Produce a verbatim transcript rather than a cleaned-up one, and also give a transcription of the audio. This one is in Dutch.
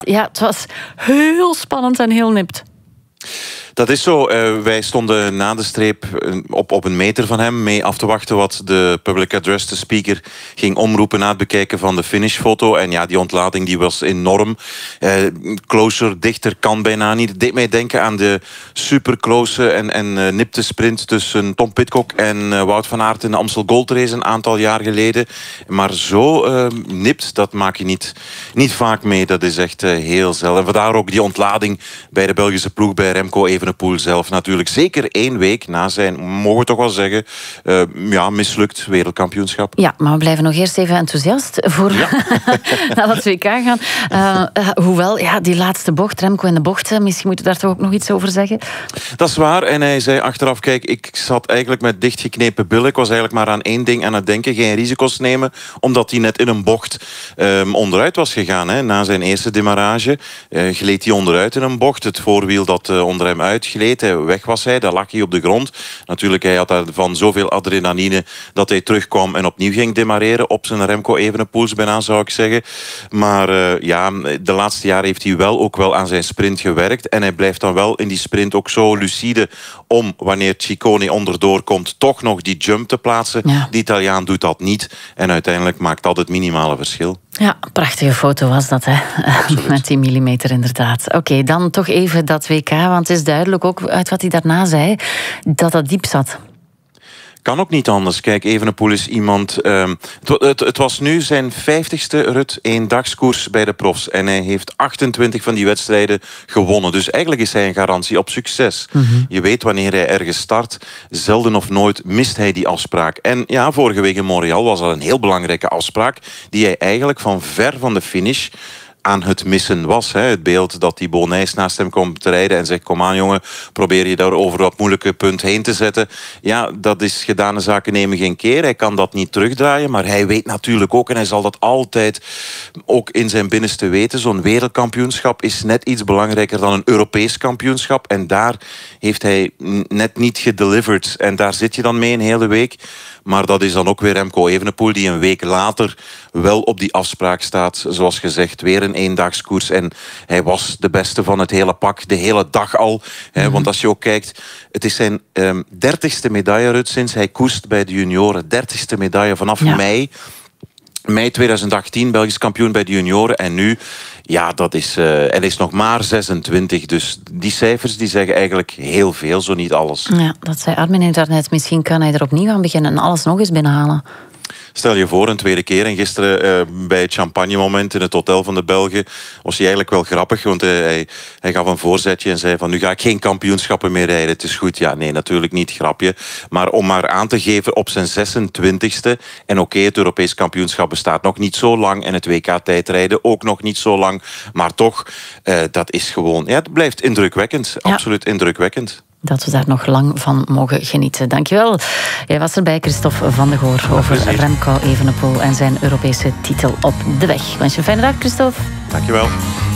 Ja, het was heel spannend en heel nipt. Dat is zo. Uh, wij stonden na de streep op, op een meter van hem mee af te wachten wat de public address, de speaker, ging omroepen na het bekijken van de finishfoto. En ja, die ontlading die was enorm. Uh, closer, dichter kan bijna niet. Het deed mij denken aan de super close en, en uh, nipte sprint tussen Tom Pidcock en uh, Wout van Aert in de Amstel Gold Race een aantal jaar geleden. Maar zo uh, nipt, dat maak je niet, niet vaak mee. Dat is echt uh, heel zelden. En vandaar ook die ontlading bij de Belgische ploeg, bij Remco Evenepoel zelf natuurlijk. Zeker één week na zijn, mogen we toch wel zeggen, uh, ja, mislukt wereldkampioenschap. Ja, maar we blijven nog eerst even enthousiast voor ja. naar dat W K gaan. Uh, uh, hoewel, ja, die laatste bocht, Remco in de bocht, misschien moet je daar toch ook nog iets over zeggen? Dat is waar. En hij zei achteraf, kijk, ik zat eigenlijk met dichtgeknepen billen. Ik was eigenlijk maar aan één ding aan het denken, geen risico's nemen, omdat hij net in een bocht um, onderuit was gegaan. Hè. Na zijn eerste demarrage uh, gleed hij onderuit in een bocht. Het voorwiel dat uh, onder hem uitgleed, hij, weg was hij, daar lag hij op de grond. Natuurlijk, hij had daarvan zoveel adrenaline dat hij terugkwam en opnieuw ging demareren op zijn Remco Evenepoels bijna, zou ik zeggen. Maar uh, ja, de laatste jaren heeft hij wel ook wel aan zijn sprint gewerkt en hij blijft dan wel in die sprint ook zo lucide om, wanneer Ciccone onderdoor komt, toch nog die jump te plaatsen. Ja. De Italiaan doet dat niet en uiteindelijk maakt dat het minimale verschil. Ja, prachtige foto was dat, hè? Met die millimeter inderdaad. Oké, okay, dan toch even dat W K, want het is duidelijk ook uit wat hij daarna zei, dat dat diep zat. Kan ook niet anders. Kijk, Evenepoel is iemand... Um, het, het, het was nu zijn vijftigste rit eendagskoers bij de profs. En hij heeft achtentwintig van die wedstrijden gewonnen. Dus eigenlijk is hij een garantie op succes. Mm-hmm. Je weet wanneer hij ergens start. Zelden of nooit mist hij die afspraak. En ja, vorige week in Montreal was dat een heel belangrijke afspraak die hij eigenlijk van ver van de finish aan het missen was. Hè. Het beeld dat die Bonijs naast hem komt te rijden en zegt, kom aan jongen, probeer je daar over dat moeilijke punt heen te zetten. Ja, dat is gedane zaken nemen geen keer. Hij kan dat niet terugdraaien, maar hij weet natuurlijk ook, en hij zal dat altijd ook in zijn binnenste weten, zo'n wereldkampioenschap is net iets belangrijker dan een Europees kampioenschap. En daar heeft hij net niet gedelivered. En daar zit je dan mee een hele week. Maar dat is dan ook weer Remco Evenepoel die een week later wel op die afspraak staat. Zoals gezegd, weer een eendagskoers. En hij was de beste van het hele pak, de hele dag al. Mm-hmm. Hè, want als je ook kijkt, het is zijn um, dertigste medaillerit sinds hij koerst bij de junioren. Dertigste medaille vanaf ja. mei. Mei tweeduizend achttien, Belgisch kampioen bij de junioren. En nu, ja, dat is, uh, hij is nog maar zesentwintig. Dus die cijfers die zeggen eigenlijk heel veel, zo niet alles. Ja, dat zei Armin daarnet. Misschien kan hij er opnieuw aan beginnen en alles nog eens binnenhalen. Stel je voor, een tweede keer. En gisteren uh, bij het champagne-moment in het hotel van de Belgen was hij eigenlijk wel grappig. Want uh, hij, hij gaf een voorzetje en zei van, nu ga ik geen kampioenschappen meer rijden. Het is goed. Ja, nee, natuurlijk niet, grapje. Maar om maar aan te geven op zijn zesentwintigste. En oké, okay, het Europees kampioenschap bestaat nog niet zo lang. En het W K-tijdrijden ook nog niet zo lang. Maar toch, uh, dat is gewoon... Ja, het blijft indrukwekkend. Ja. Absoluut indrukwekkend. Dat we daar nog lang van mogen genieten. Dankjewel. Jij was erbij, Christophe van de Goor, over Remco Evenepoel en zijn Europese titel op de weg. Wens je een fijne dag, Christophe. Dankjewel.